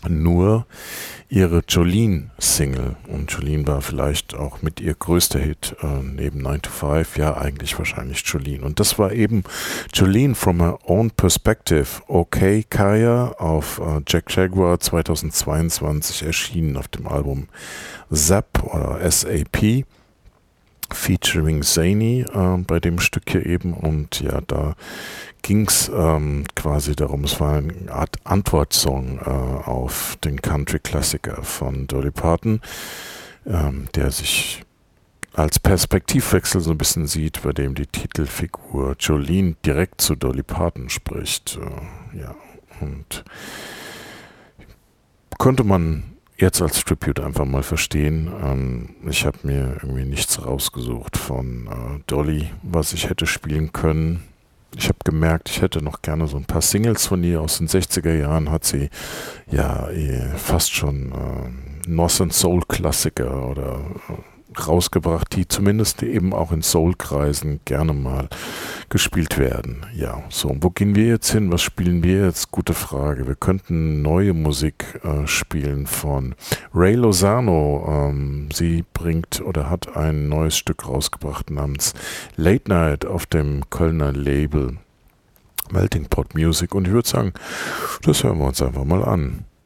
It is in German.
nur ihre Jolene-Single. Und Jolene war vielleicht auch mit ihr größter Hit neben 9 to 5. Ja, eigentlich wahrscheinlich Jolene. Und das war eben Jolene from Her Own Perspective. Okay, Kaya auf Jack Jaguar 2022 erschienen auf dem Album Zap oder SAP. Featuring Zany bei dem Stück hier eben. Und ja, da ging es quasi darum, es war eine Art Antwortsong auf den Country-Klassiker von Dolly Parton, der sich als Perspektivwechsel so ein bisschen sieht, bei dem die Titelfigur Jolene direkt zu Dolly Parton spricht. Ja, und konnte man jetzt als Tribute einfach mal verstehen. Ich habe mir irgendwie nichts rausgesucht von Dolly, was ich hätte spielen können. Ich habe gemerkt, ich hätte noch gerne so ein paar Singles von ihr aus den 60er Jahren. Hat sie ja fast schon Northern Soul Klassiker oder rausgebracht, die zumindest eben auch in Soul-Kreisen gerne mal gespielt werden. Ja, so, und wo gehen wir jetzt hin? Was spielen wir jetzt? Gute Frage. Wir könnten neue Musik spielen von Ray Lozano. Sie bringt oder hat ein neues Stück rausgebracht namens Late Night auf dem Kölner Label Melting Pot Music. Und ich würde sagen, das hören wir uns einfach mal an.